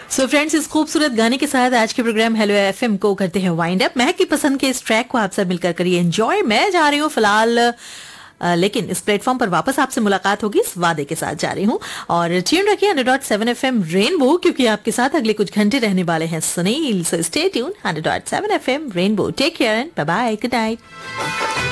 So friends, इस खूबसूरत गाने के साथ आज के प्रोग्राम हेलो एफएम को करते हैं वाइंड अप। महक की पसंद के इस ट्रैक को आप सब मिलकर करिए एंजॉय। मैं जा रही हूँ फिलहाल, लेकिन इस प्लेटफॉर्म पर वापस आपसे मुलाकात होगी इस वादे के साथ जा रही हूँ। और ट्यून रखिए 100.7 FM रेनबो, क्योंकि आपके साथ अगले कुछ घंटे रहने वाले हैं Sunil. So stay tune 100.7 FM rainbow. Take care and bye bye, good night.